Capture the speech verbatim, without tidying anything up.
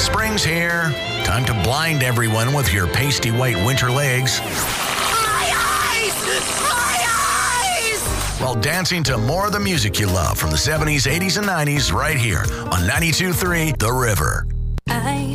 Spring's here. Time to blind everyone with your pasty white winter legs. My eyes! My eyes! While dancing to more of the music you love from the seventies, eighties, and nineties right here on ninety-two point three The River. I